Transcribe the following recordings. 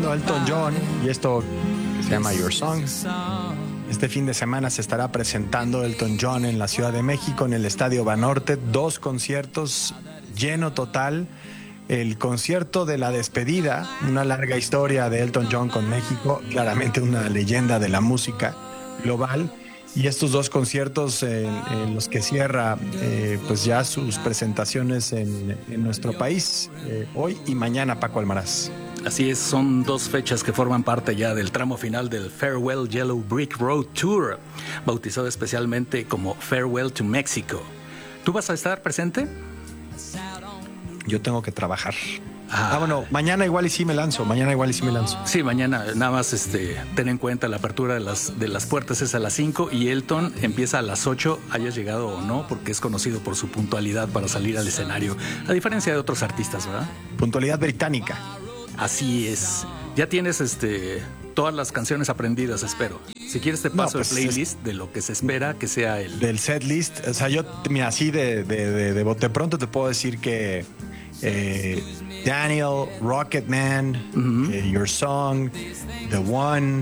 presentando a Elton John y esto se llama Your Song. Este fin de semana se estará presentando Elton John en la Ciudad de México, en el Estadio Banorte. 2 conciertos, lleno total. El concierto de la despedida, una larga historia de Elton John con México, claramente una leyenda de la música global. Y estos 2 conciertos en los que cierra pues ya sus presentaciones en nuestro país, hoy y mañana, Paco Almaraz. Así es, son 2 fechas que forman parte ya del tramo final del Farewell Yellow Brick Road Tour, bautizado especialmente como Farewell to Mexico. ¿Tú vas a estar presente? Yo tengo que trabajar. Bueno, mañana igual y sí me lanzo. Sí, mañana, nada más ten en cuenta la apertura de las puertas es a las 5 y Elton empieza a las 8, hayas llegado o no, porque es conocido por su puntualidad para salir al escenario, a diferencia de otros artistas, ¿verdad? Puntualidad británica. Así es. Ya tienes todas las canciones aprendidas, espero. Si quieres te paso el playlist de lo que se espera que sea el... Del set list. O sea, yo, mira, así de bote pronto te puedo decir que Daniel, Rocketman, Your Song, The One,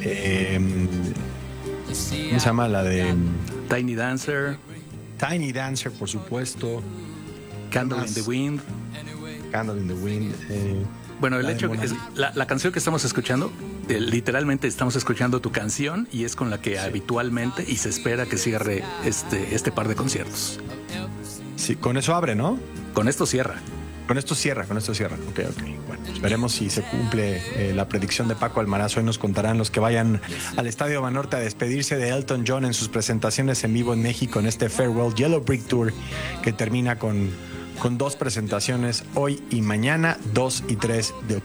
¿cómo se llama? La de... Tiny Dancer, por supuesto. Candle in the Wind. Bueno, el hecho es la canción que estamos escuchando, literalmente estamos escuchando tu canción y es con la que habitualmente y se espera que cierre este par de conciertos. Sí, con eso abre, ¿no? Con esto cierra. Con esto cierra. Ok. Bueno, pues veremos si se cumple la predicción de Paco Almaraz. Hoy nos contarán los que vayan al Estadio Banorte a despedirse de Elton John en sus presentaciones en vivo en México en este Farewell Yellow Brick Tour que termina con 2 presentaciones hoy y mañana, 2 y 3 de octubre.